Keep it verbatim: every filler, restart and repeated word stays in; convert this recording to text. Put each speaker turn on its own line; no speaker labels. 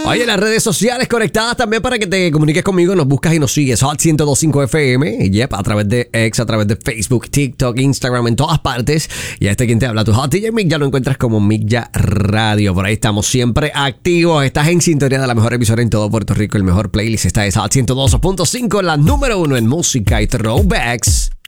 Oye, las redes sociales conectadas también para que te comuniques conmigo. Nos buscas y nos sigues. Hot ciento dos punto cinco F M. Y yep, a través de X, a través de Facebook, TikTok, Instagram, en todas partes. Y a este quien te habla, tu Hot D J Mick, ya lo encuentras como Mick Ya Radio. Por ahí estamos siempre activos. Estás en sintonía de la mejor emisora en todo Puerto Rico. El mejor playlist. Esta es Hot ciento dos punto cinco, la número uno en música y throwbacks.